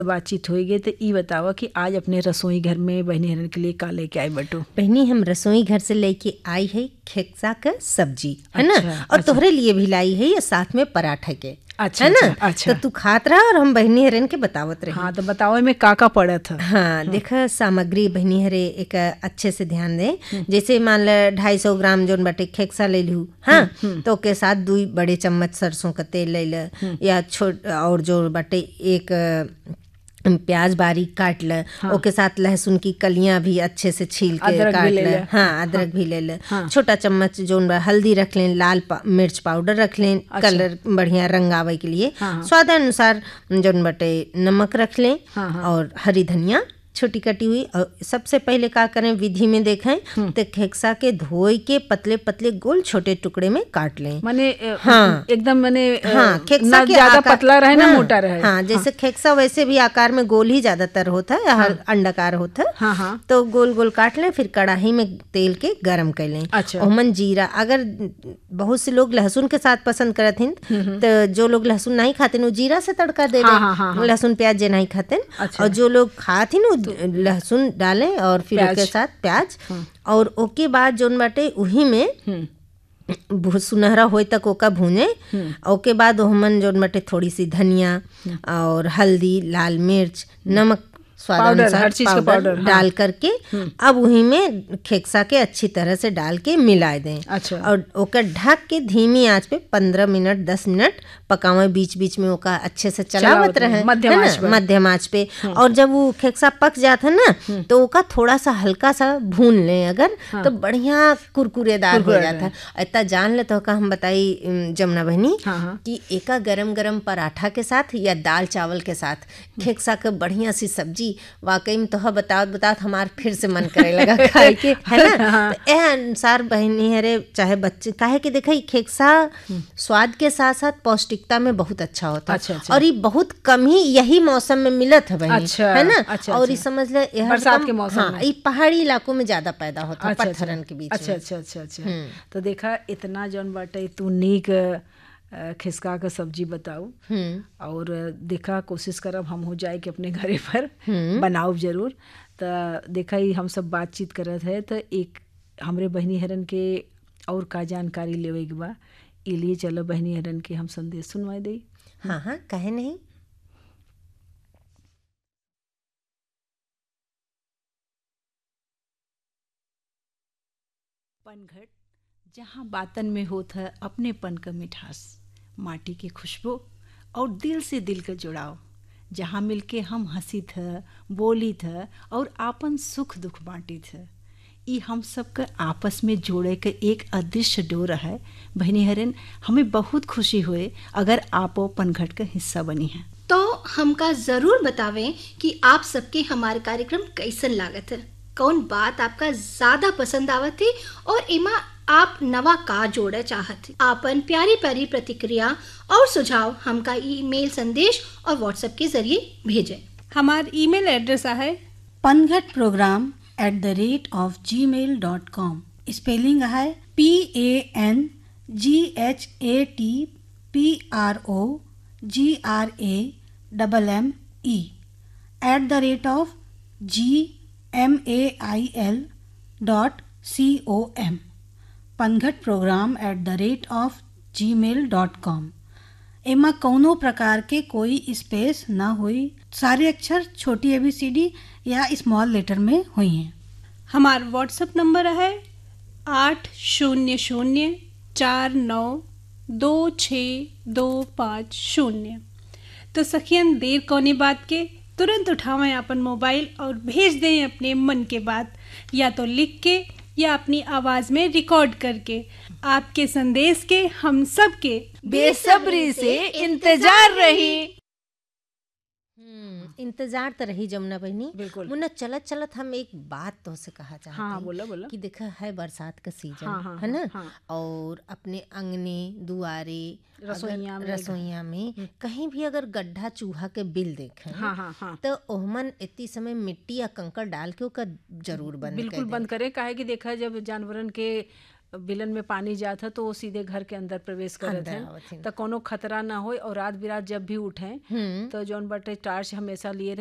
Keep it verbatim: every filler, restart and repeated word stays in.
बातचीत होएगी तो ई बतावा कि आज अपने रसोई घर में बहनी के लिए का लेके आए बटू। बहनी हम रसोई घर से लेके आई है खेक्सा का सब्जी है ना। अच्छा, और अच्छा। तोहरे लिए भी लाई है ये साथ में पराठा के। अच्छा, है ना। अच्छा, अच्छा। तो तू खात रहा और हम बहनी हरन के बतावत रही। हाँ तो बताओ में का का पड़ा था। हाँ देखा सामग्री बहनी हरे एक अच्छे से ध्यान दे। जैसे मान ल ढाई सौ ग्राम जोन बाटे खेक्सा ले लू। हाँ तो के साथ दो बड़े चम्मच सरसों का तेल ले ल, या छोट और जो बाटे एक प्याज बारीक काट ल। हाँ। ओके साथ लहसुन की कलियां भी अच्छे से छील के अदरक भी काट ले ल। ले। हाँ अदरक भी ले ल। हाँ। छोटा चम्मच जोन बा हल्दी रख लें, लाल पा, मिर्च पाउडर रख लें। अच्छा। कलर बढ़िया रंग आवे के लिए। हाँ, हाँ। स्वादानुसार जोन बटे नमक रख लें। हाँ, हाँ। और हरी धनिया छोटी कटी हुई। और सबसे पहले का करें विधि में देखें तो खेक्सा के धोई के पतले पतले गोल छोटे टुकड़े में काट लें। माने अ, हाँ। एकदम माने अ, हाँ खेक्सा ना के ज्यादा आकार- पतला रहे ना हाँ, मोटा रहे। हाँ जैसे खेक्सा वैसे भी आकार में गोल ही ज्यादातर होता है। हाँ। अंडाकार होता है। हाँ, हाँ। तो गोल गोल काट लें, फिर कढ़ाई में तेल के गरम कर लें। अच्छा। ओमन जीरा, अगर बहुत से लोग लहसुन के साथ पसंद करत हिन तो जो लोग लहसुन नहीं खाते वो जीरा से तड़का दे हाँ, दें। हाँ, हाँ, हाँ। लहसुन प्याज जे नहीं खाते। अच्छा। और जो लोग खाते वो लहसुन डालें और फिर प्याज। ओके साथ प्याज। और ओके बाद जोन बाटे उही में भू- सुनहरा होए तक ओका भूने। ओके बाद ओहमन जोन बाटे थोड़ी सी धनिया और हल्दी, लाल मिर्च, नमक स्वादानुसार हर चीज का पाउडर पाउडर, हाँ। डाल करके अब उही में खेक्सा के अच्छी तरह से डाल के मिला दें। अच्छा। और ओकर ढक के धीमी आंच पे पंद्रह मिनट दस मिनट पकावे। बीच बीच में ओका अच्छे से चलावत चलावत रहे, रहे, मध्यम है ना? आंच पे। मध्यम आंच पे। और जब वो खेक्सा पक जाता है ना तो ओका थोड़ा सा हल्का सा भून लें अगर, तो बढ़िया कुरकुरेदार हो कुरकुरा जाता है। इतना जान ले तो का हम बताई अम, जमुना बहनी हाँ, हाँ। कि एका गरम गरम पराठा के साथ या दाल चावल के साथ खेक्सा के बढ़िया सी सब्जी वाकई में तो बतावत बतावत हमार फिर से मन करे लगा खाए के, है ना। तो एह अनुसार बहनी हरे चाहे बच्चे काहे के देखा खेक्सा स्वाद के साथ साथ पौष्टिकता में बहुत अच्छा होता है। अच्छा, अच्छा। और ये बहुत कम ही यही मौसम में मिलत है बहनी, अच्छा, है ना। अच्छा, और ये अच्छा। समझ ले यह बरसात कम- के मौसम हाँ, में। ये पहाड़ी इलाकों में ज्यादा पैदा होता है, अच्छा, पत्थरन के बीच अच्छा में। अच्छा अच्छा अच्छा तो देखा इतना जौन बाटे तू नीक अ, खिसका के सब्जी बताऊ। और देखा कोशिश करब हम हो जाए कि अपने घरे पर बनाऊ जरूर। तो देखा ही हम सब बातचीत करत है तो एक हमरे बहनी हरन के और का जानकारी लेवे के बा, इलिए चलो बहनी हरन के हम संदेश सुनवाई दई। हाँ हाँ कहे नहीं। पनघट जहाँ बातन में होत है अपनेपन का मिठास, माटी की खुशबू और दिल से दिल का जुड़ाव, जहाँ मिलके हम हंसी थ बोली थ और आपन सुख दुख बांटी थ। ई हम सबका आपस में जोड़े के एक अदृश्य डोर है। बहनी हरन हमें बहुत खुशी हुए अगर आप वो पनघट का हिस्सा बनी है। तो हमका जरूर बतावें कि आप सबके हमारे कार्यक्रम कैसन लागत है, कौन बात आपका ज्यादा पसंद आवत है और इमा आप नवा का जोड़े चाहत है। आपन प्यारी प्यारी प्रतिक्रिया और सुझाव हमका ईमेल संदेश और व्हाट्सएप के जरिए भेजें। हमार ईमेल एड्रेस है पनघट programme at the rate of जी मेल डॉट कॉम। स्पेलिंग है P A N G H A T P R O जी R A double M E at the rate of G M A I L dot C O M. पनघट programme at the rate of जी मेल dot com. एमा कौनो प्रकार के कोई space ना हुई, सारे अक्षर छोटी एबीसीडी या स्मॉल लेटर में हुई हैं। हमार व्हाट्सएप नंबर है आठ शून्य शून्य चार नौ दो छः दो पाँच शून्य। तो सखियन देर कौनी बात के तुरंत उठावें अपन मोबाइल और भेज दें अपने मन के बात, या तो लिख के या अपनी आवाज़ में रिकॉर्ड करके। आपके संदेश के हम सब के बेसब्री से इंतजार रही। इंतजार तो रही जमुना बहनी। बिल्कुल। मुन्ना चलत चलत हम एक बात तो से कहा चाहते हाँ, हैं बोला, बोला। कि देखा है बरसात का सीजन, हाँ, हाँ, है ना। हाँ। और अपने अंगने दुआरे रसोइया अगर- में रसोइया में कहीं भी अगर गड्ढा चूहा के बिल देखें हाँ, हाँ, हाँ। तो ओहमन इतनी समय मिट्टी या कंकड़ डाल के ओकर जरूर बंद बिल्कुल कर बंद करे। काहे कि देखा जब जानवरन के बिलन में पानी जात है तो वो सीधे घर के अंदर प्रवेश करत अंदर हैं आवत हन। तो कोनो खतरा ना हो। और रात बिरात जब भी उठें तो जौन बटे टार्च हमेशा लिए